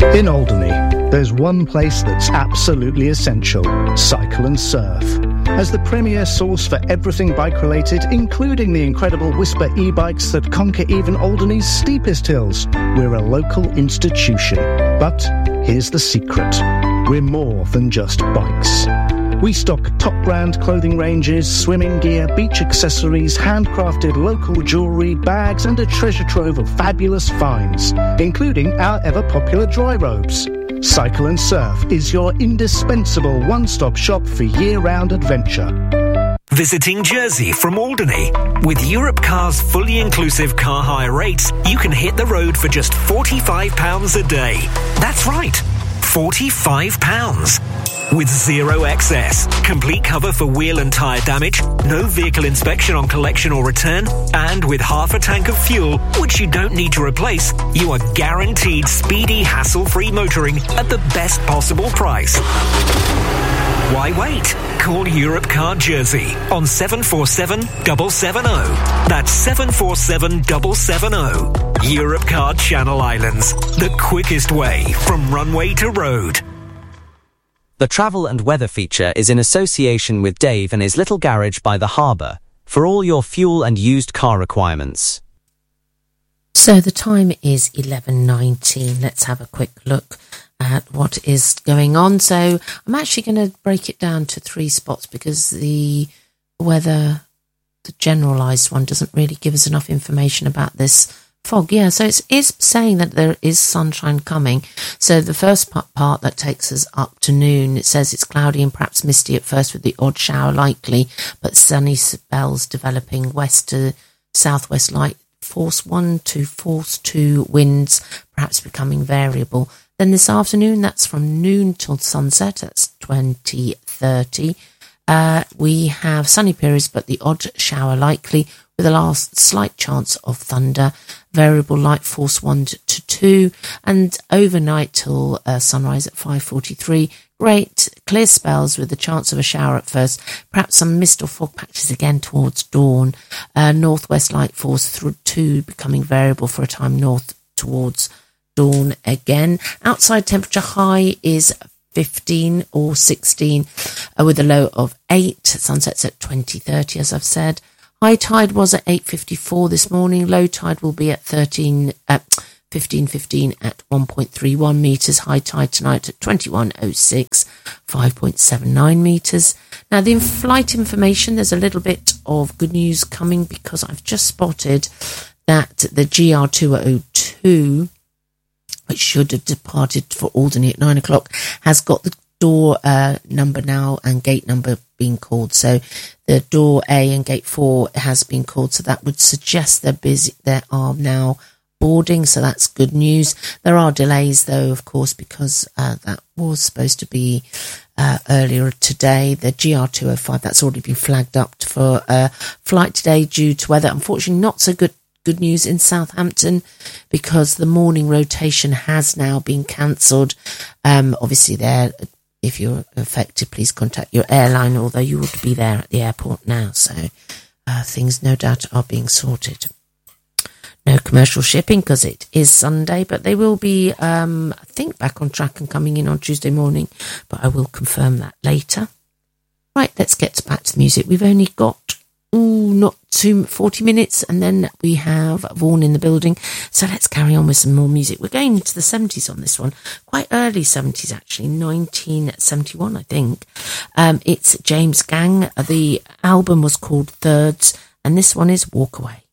In Alderney, there's one place that's absolutely essential: Cycle and Surf. As the premier source for everything bike-related, including the incredible Whisper e-bikes that conquer even Alderney's steepest hills, we're a local institution. But here's the secret: we're more than just bikes. We stock top-brand clothing ranges, swimming gear, beach accessories, handcrafted local jewellery, bags and a treasure trove of fabulous finds, including our ever-popular dry robes. Cycle and Surf is your indispensable one-stop shop for year-round adventure. Visiting Jersey from Alderney. With Europe Car's fully inclusive car hire rates, you can hit the road for just £45 a day. That's right, £45. With zero excess, complete cover for wheel and tyre damage, no vehicle inspection on collection or return, and with half a tank of fuel, which you don't need to replace, you are guaranteed speedy, hassle-free motoring at the best possible price. Why wait? Call Europe Car Jersey on 747 770. That's 747 770. Europe Car Channel Islands, the quickest way from runway to road. The travel and weather feature is in association with Dave and his little garage by the harbour for all your fuel and used car requirements. So the time is 11:19. Let's have a quick look at what is going on. So I'm actually going to break it down to 3 spots because the weather, the generalised one, doesn't really give us enough information about this fog. Yeah, so it is saying that there is sunshine coming. So the first part that takes us up to noon, it says it's cloudy and perhaps misty at first with the odd shower likely, but sunny spells developing west to southwest light force 1 to force 2 winds, perhaps becoming variable. Then this afternoon, that's from noon till sunset, that's 20:30. We have sunny periods, but the odd shower likely, with a last slight chance of thunder, variable light force 1 to 2, and overnight till sunrise at 5:43. Great clear spells with the chance of a shower at first, perhaps some mist or fog patches again towards dawn. Northwest light force through 2, becoming variable for a time north towards dawn again. Outside temperature high is 15 or 16 with a low of 8. Sunsets at 20:30, as I've said. High tide was at 8:54 this morning. Low tide will be at 15:15 at 1.31 metres. High tide tonight at 21:06, 5.79 metres. Now, the in-flight information, there's a little bit of good news coming because I've just spotted that the GR202, which should have departed for Alderney at 9 o'clock, has got the door number now and gate number being called. So the door A and gate 4 has been called. So that would suggest they're busy. They are now boarding. So that's good news. There are delays though, of course, because that was supposed to be earlier today. The GR205, that's already been flagged up for flight today due to weather. Unfortunately, not so good news in Southampton because the morning rotation has now been cancelled. Obviously there, if you're affected, please contact your airline, although you would be there at the airport now, so things no doubt are being sorted. No commercial shipping because it is Sunday, but they will be, I think, back on track and coming in on Tuesday morning, but I will confirm that later. Right, let's get back to the music. We've only got not 40 minutes, and then we have Vaughan in the building, so let's carry on with some more music. We're going into the 70s on this one, quite early 70s actually, 1971 I think. It's James Gang. The album was called Thirds, and this one is Walk Away.